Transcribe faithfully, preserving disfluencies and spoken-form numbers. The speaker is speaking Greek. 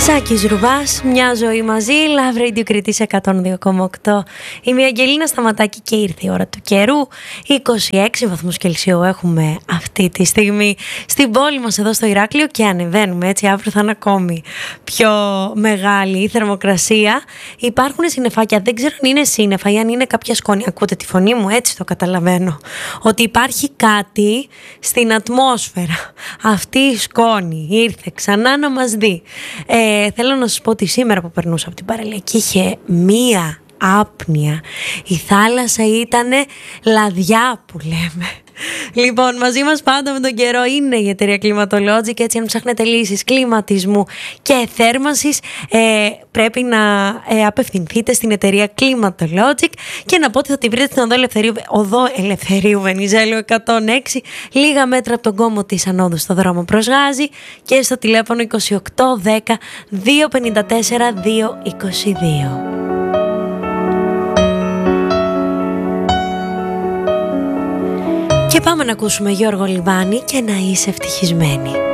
Σάκης Ρουβάς, μια ζωή μαζί, Love Radio Κρήτης εκατόν δύο κόμμα οκτώ. Είμαι η Αγγελίνα Σταματάκη και ήρθε η ώρα του καιρού. είκοσι έξι βαθμούς Κελσίου έχουμε αυτή τη στιγμή στην πόλη μας εδώ στο Ηράκλειο και ανεβαίνουμε έτσι, αύριο θα είναι ακόμη πιο μεγάλη η θερμοκρασία. Υπάρχουν συννεφάκια, δεν ξέρω αν είναι σύννεφα ή αν είναι κάποια σκόνη. Ακούτε τη φωνή μου, έτσι το καταλαβαίνω. Ότι υπάρχει κάτι στην ατμόσφαιρα. Αυτή η σκόνη ήρθε ξανά να μας δει. Ε, θέλω να σας πω ότι σήμερα που περνούσα από την παραλιακή είχε μία άπνοια. Η θάλασσα ήτανε λαδιά που λέμε. Λοιπόν, μαζί μας πάντα με τον καιρό είναι η εταιρεία Climatologic και έτσι αν ψάχνετε λύσεις κλιματισμού και θέρμανσης ε, πρέπει να ε, απευθυνθείτε στην εταιρεία Climatologic και να πω ότι θα τη βρείτε στην οδό Ελευθερίου, οδό Ελευθερίου Βενιζέλου εκατόν έξι, λίγα μέτρα από τον κόμμο της Ανόδου στο δρόμο προς Γάζη και στο τηλέφωνο είκοσι οκτώ δέκα δύο πενήντα τέσσερα δύο είκοσι δύο. Και πάμε να ακούσουμε Γιώργο Λιβάνη και να είσαι ευτυχισμένη.